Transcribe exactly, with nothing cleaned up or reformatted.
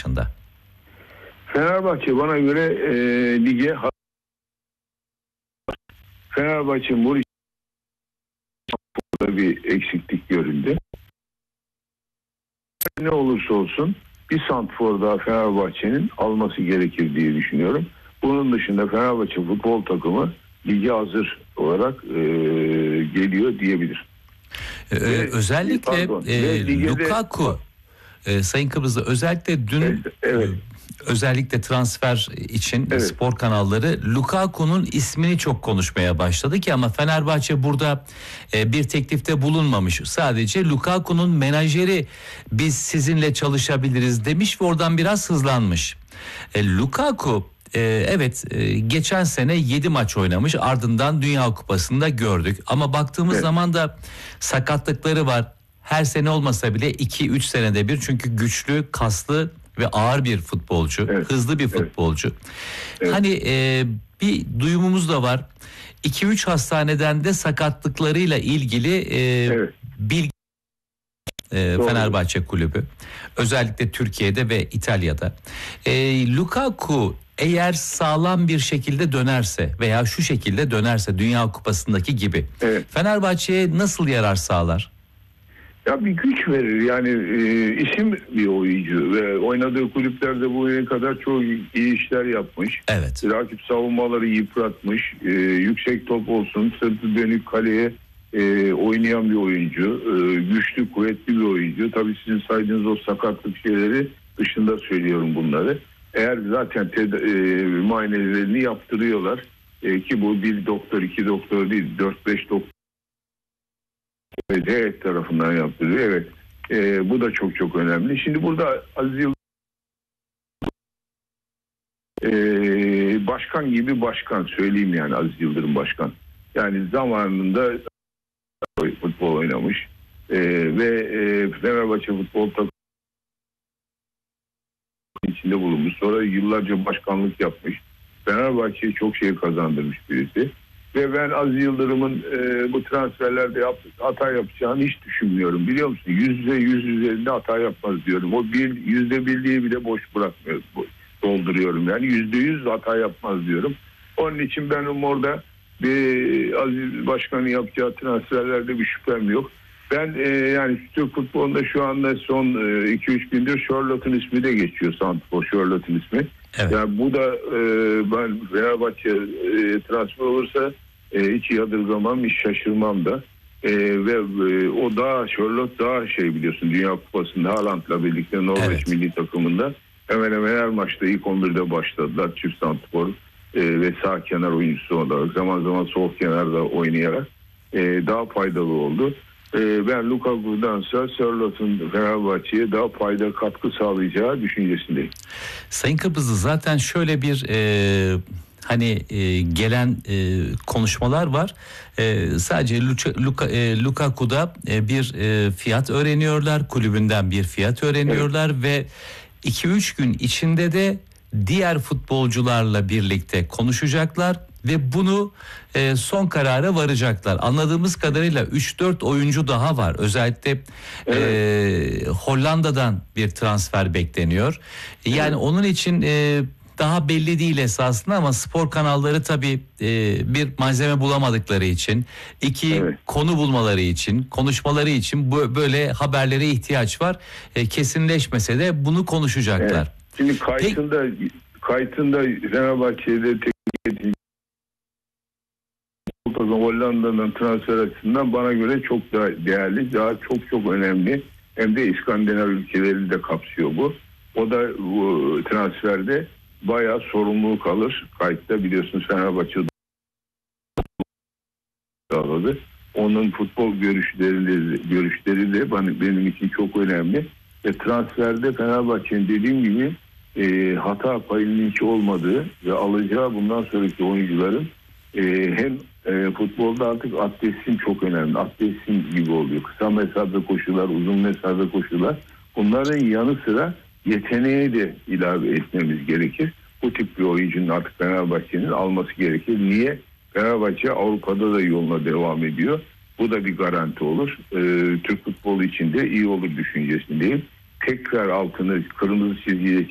dışında? Fenerbahçe bana göre e, lige Fenerbahçe Muriç'te bir eksiklik görüldü. Ne olursa olsun bir santrfor daha Fenerbahçe'nin alması gerekir diye düşünüyorum. Bunun dışında Fenerbahçe futbol takımı lige hazır olarak e, geliyor diyebilir. Ee, Ve, özellikle pardon, e, Lukaku e, Sayın Kıbrıs'ta özellikle dün evet, evet. E, özellikle transfer için Evet. spor kanalları Lukaku'nun ismini çok konuşmaya başladı ki ama Fenerbahçe burada e, bir teklifte bulunmamış. Sadece Lukaku'nun menajeri biz sizinle çalışabiliriz demiş ve oradan biraz hızlanmış. E, Lukaku Ee, evet e, geçen sene yedi maç oynamış, ardından Dünya Kupası'nda gördük ama baktığımız Evet. zaman da sakatlıkları var. Her sene olmasa bile iki üç senede bir, çünkü güçlü, kaslı ve ağır bir futbolcu, Evet. hızlı bir futbolcu. Evet. Hani e, bir duyumumuz da var, iki üç hastaneden de sakatlıklarıyla ilgili e, Evet. bilgi e, Fenerbahçe kulübü, özellikle Türkiye'de ve İtalya'da. E, Lukaku eğer sağlam bir şekilde dönerse veya şu şekilde dönerse Dünya Kupası'ndaki gibi, Evet. Fenerbahçe'ye nasıl yarar sağlar? Ya bir güç verir yani, e, isim bir oyuncu ve oynadığı kulüplerde bu yere kadar çok iyi işler yapmış. Evet. Rakip savunmaları yıpratmış. E, yüksek top olsun, sırtı dönük kaleye e, oynayan bir oyuncu. E, güçlü, kuvvetli bir oyuncu. Tabii sizin saydığınız o sakatlık şeyleri dışında söylüyorum bunları. Eğer zaten ted- e, muayenelerini yaptırıyorlar e, ki bu bir doktor, iki doktor değil, dört beş doktor heyet tarafından yaptırıyor. Evet. E, bu da çok çok önemli. Şimdi burada Aziz Yıldırım e, başkan gibi başkan, söyleyeyim yani, Aziz Yıldırım başkan. Yani zamanında futbol oynamış e, ve e, Fenerbahçe futbol takımı içinde bulunmuş. Sonra yıllarca başkanlık yapmış. Fenerbahçe'ye çok şey kazandırmış birisi. Ve ben Aziz Yıldırım'ın e, bu transferlerde yaptığı, hata yapacağını hiç düşünmüyorum. Biliyor musun? Yüzde yüz üzerinde hata yapmaz diyorum. O bir, yüzde birliği bile boş bırakmıyor. Dolduruyorum yani. Yüzde yüz hata yapmaz diyorum. Onun için benim orada bir Aziz Başkan'ın yapacağı transferlerde bir şüphem yok. Ben e, yani Türk futbolunda şu anda son iki üç gündür Charlotte'un ismi de geçiyor. Santrfor Charlotte'un ismi. Evet. Yani bu da e, ben Fenerbahçe e, transfer olursa e, hiç yadırgamam, hiç şaşırmam da. E, ve e, o daha Charlotte daha şey, biliyorsun, Dünya Kupası'nda Haaland'la birlikte Norveç Evet. milli takımında hemen hemen her maçta ilk on birde başladılar. Çift santrfor e, ve sağ kenar oyuncusu olarak, zaman zaman sol kenarda oynayarak e, daha faydalı oldu. Ben Lukaku'dansa Sörlot'un Fenerbahçe'ye daha fayda, katkı sağlayacağı düşüncesindeyim. Sayın Kıbrıslı, zaten şöyle bir e, hani e, gelen e, konuşmalar var. E, sadece Luka, Luka, e, Lukaku'da e, bir e, fiyat öğreniyorlar, kulübünden bir fiyat öğreniyorlar, evet. Ve iki üç gün içinde de diğer futbolcularla birlikte konuşacaklar ve bunu e, son karara varacaklar. Anladığımız kadarıyla üç dört oyuncu daha var. Özellikle evet. e, Hollanda'dan bir transfer bekleniyor. Yani evet. Onun için e, daha belli değil esasında, ama spor kanalları tabii e, bir malzeme bulamadıkları için, iki evet. konu bulmaları için, konuşmaları için bu böyle haberlere ihtiyaç var. E, kesinleşmese de bunu konuşacaklar. Evet. Şimdi kayıtında Peki, kayıtında Fenerbahçe'de teknik Hollanda'dan transfer açısından bana göre çok daha değerli, daha çok çok önemli. Hem de İskandinav ülkeleri de kapsıyor bu. O da bu transferde bayağı sorumluluk alır. Kayıtta biliyorsunuz Fenerbahçe'de aldı. Onun futbol görüşleri, görüşleri de benim için çok önemli. Ve transferde Fenerbahçe'nin dediğim gibi e, hata payının hiç olmadığı ve alacağı bundan sonraki oyuncuların e, hem e, futbolda artık atletizm çok önemli. Atletizm gibi oluyor. Kısa mesafede koşular, uzun mesafede koşular. Bunların yanı sıra yeteneği de ilave etmemiz gerekir. Bu tip bir oyuncunun artık Fenerbahçe'nin alması gerekir. Niye? Fenerbahçe Avrupa'da da yoluna devam ediyor. Bu da bir garanti olur. Ee, Türk futbolu için de iyi olur düşüncesindeyim. Tekrar altını kırmızı çizgiye